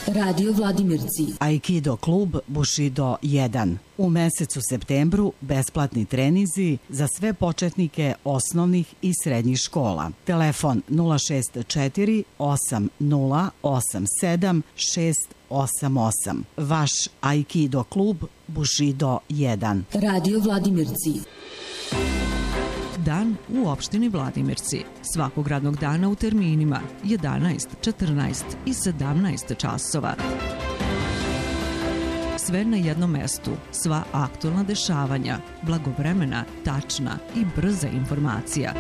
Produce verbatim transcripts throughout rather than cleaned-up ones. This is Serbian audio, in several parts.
Radio Vladimirci. Aikido klub Bushido jedan. U mesecu septembru besplatni trenizi za sve početnike osnovnih i srednjih škola. Telefon nula šest četiri osam nula osam sedam šest osam osam. Vaš Aikido klub Bushido jedan. Radio Vladimirci. Dan u opštini Vladimirci. Svakog radnog dana u terminima jedanaest, četrnaest i sedamnaest časova. Sve na jednom mestu, sva aktualna dešavanja, blagovremena, tačna i brza informacija.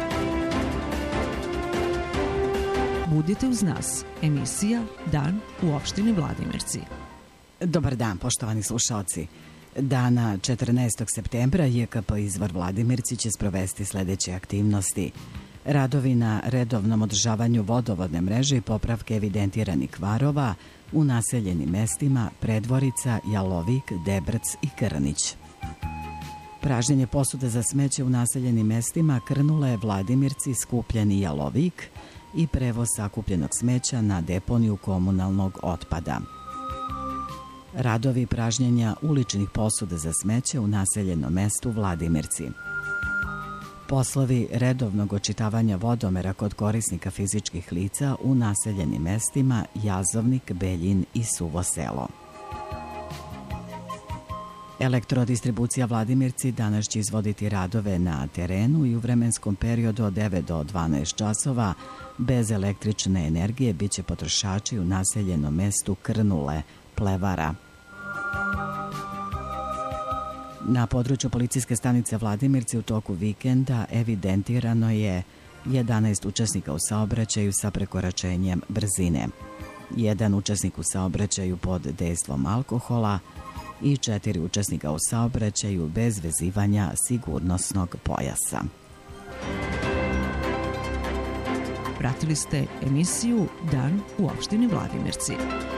Budite uz nas. Emisija Dan u opštini Vladimirci. Dobar dan, poštovani slušalci. Dana četrnaestog septembra J K P Izvor Vladimirci će sprovesti sledeće aktivnosti. Radovi na redovnom održavanju vodovodne mreže i popravke evidentiranih kvarova u naseljenim mestima Predvorica, Jalovik, Debrc i Krnić. Pražnjenje posude za smeće u naseljenim mestima Krnule, Vladimirci, Skupljeni, Jalovik i prevoz sakupljenog smeća na deponiju komunalnog otpada. Radovi pražnjenja uličnih posuda za smeće u naseljenom mestu Vladimirci. Poslovi redovnog očitavanja vodomera kod korisnika fizičkih lica u naseljenim mestima Jazovnik, Beljin i Suvo selo. Elektrodistribucija Vladimirci danas će izvoditi radove na terenu i u vremenskom periodu od devet do dvanaest časova bez električne energije biće potrošači u naseljenom mestu Krnule, Plevara. Na području policijske stanice Vladimirci u toku vikenda evidentirano je jedanaest učesnika u saobraćaju sa prekoračenjem brzine, jedan učesnik u saobraćaju pod dejstvom alkohola i četiri učesnika u saobraćaju bez vezivanja sigurnosnog pojasa. Pratili ste emisiju Dan u opštini Vladimirci.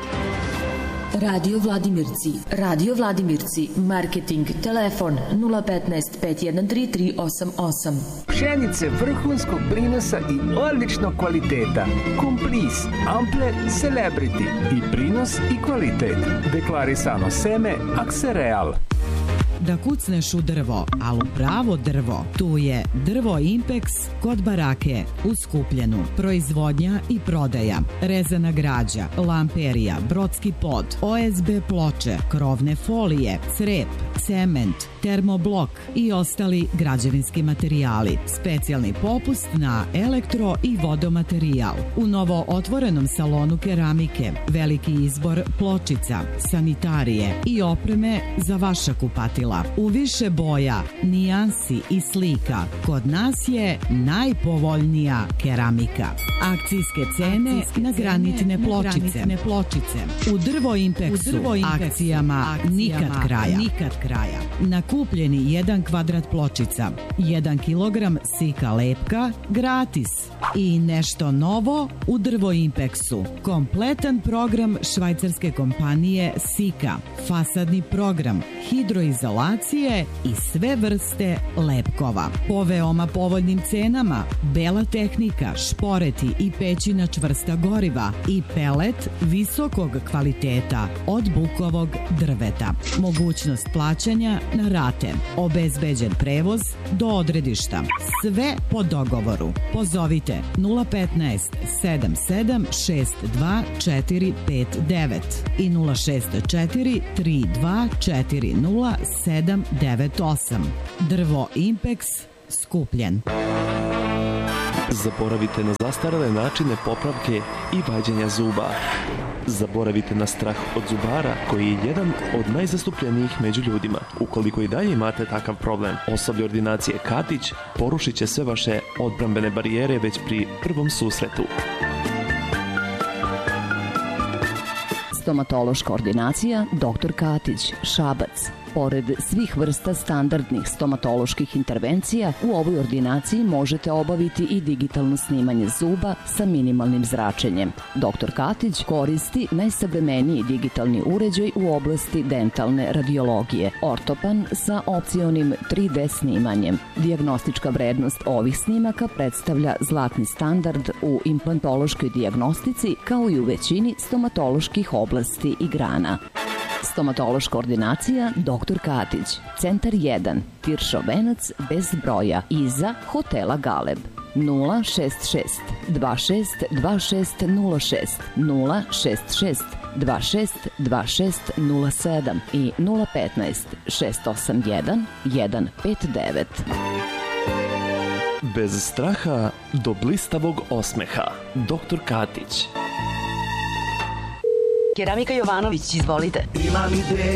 Radio Vladimirci. Radio Vladimirci. Marketing. Telefon nula petnaest, pet jedan tri, tri osam osam. Pšenice vrhunskog prinosa i odličnog kvaliteta. Komplis, Ample, Celebrity. I prinos i kvalitet. Deklarisano seme Aksereal. Da kucneš u drvo, ali u pravo drvo, tu je Drvo Impex kod Barake u Skupljenu. Proizvodnja i prodaja, rezana građa, lamperija, brodski pod, O S B ploče, krovne folije, crep, cement, termoblok i ostali građevinski materijali. Specijalni popust na elektro i vodomaterijal. U novo otvorenom salonu keramike, veliki izbor pločica, sanitarije i opreme za vaša kupatila. U više boja, nijansi i slika. Kod nas je najpovoljnija keramika. Akcijske cene Akcijske na granitne cene, pločice. Na pločice. U Drvo Impexu, U Drvo Impexu akcijama, akcijama nikad kraja. Nikad kraja. Na kupljeni jedan kvadrat pločica, jedan kilogram sika lepka, gratis. I nešto novo u Drvo Impexu. Kompletan program švajcarske kompanije Sika. Fasadni program, hidroizolacije i sve vrste lepkova. Po veoma povoljnim cenama, bela tehnika, šporeti i pećina čvrsta goriva i pelet visokog kvaliteta od bukovog drveta. Mogućnost plaćanja na rate. Obezbeđen prevoz do odredišta. Sve po dogovoru. Pozovite nula petnaest, sedam sedam šest dva četiri pet devet i nula šest četiri tri dva četiri nula sedam devet osam. Drvo Impex, Skupljen. Zaboravite na zastarele načine popravke i vađenja zuba. Zaboravite na strah od zubara, koji je jedan od najzastupljenijih među ljudima. Ukoliko i dalje imate takav problem, osoblje ordinacije Katić porušit će sve vaše odbrambene barijere već pri prvom susretu. Stomatološka ordinacija doktor Katić, Šabac. Pored svih vrsta standardnih stomatoloških intervencija, u ovoj ordinaciji možete obaviti i digitalno snimanje zuba sa minimalnim zračenjem. doktor Katić koristi najsavremeniji digitalni uređaj u oblasti dentalne radiologije, ortopan sa opcionim tri D snimanjem. Dijagnostička vrednost ovih snimaka predstavlja zlatni standard u implantološkoj dijagnostici kao i u većini stomatoloških oblasti i grana. Stomatološka ordinacija doktor Katić, Centar jedan, Tiršov venac bez broja, iza hotela Galeb. nula šest šest dva šest dva šest nula šest, nula šest šest dva šest dva šest nula sedam i nula petnaest šest osam jedan jedan pet devet. Bez straha do blistavog osmeha. doktor Katić. Keramika Jovanović, izvolite. Imam ideju.